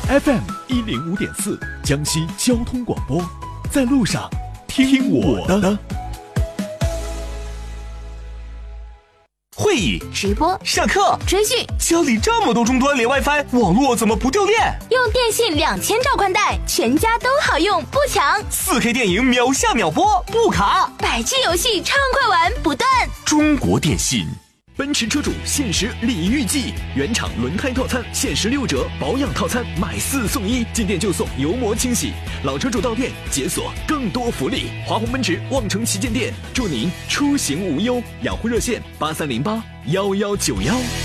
FM105.4江西交通广播，在路上听我的。 会议、 直播、 上课、 追剧， 家里这么多终端连 WiFi， 网络怎么不掉电？ 用电信2000兆宽带，全家都好用，不抢。 4K 电影秒下秒播，不卡。 100G 游戏畅快玩不断。 中国电信。 奔驰车主限时礼遇季，原厂轮胎套餐限时6折，保养套餐买4送1，进店就送油膜清洗。老车主到店解锁更多福利。华虹奔驰望城旗舰店，祝您出行无忧。养护热线83081191。